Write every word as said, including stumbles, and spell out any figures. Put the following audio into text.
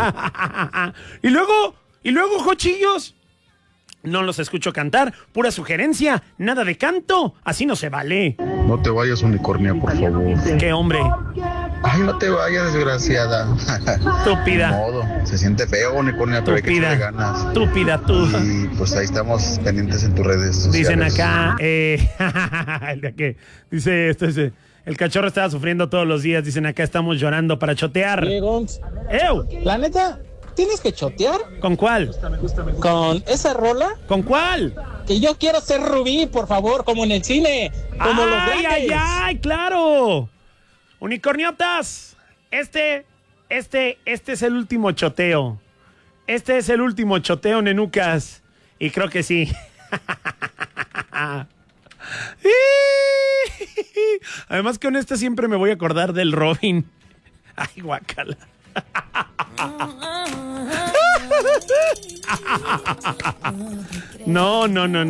y luego, y luego, Jochillos. No los escucho cantar, pura sugerencia, nada de canto, así no se vale. No te vayas, unicornia, por favor. ¿Qué hombre? Ay, no te vayas, desgraciada. Estúpida. De modo, se siente feo, unicornia, pero hay que echarle ganas. Estúpida tú. Y pues ahí estamos pendientes en tus redes sociales. Dicen acá, eh, el de qué, dice esto, dice, el cachorro estaba sufriendo todos los días, dicen acá estamos llorando para chotear. ¡Ew! La neta, ¿tienes que chotear? ¿Con cuál? ¿Con esa rola? ¿Con cuál? Que yo quiero ser Rubí, por favor, como en el cine, como ¡Ay, los ay, grandes. ay! ¡Claro! Unicorniotas, este, este, este es el último choteo. Este es el último choteo, nenucas. Y creo que sí. Además, con esta siempre me voy a acordar del Robin. Ay, guacala. No, no, no, no.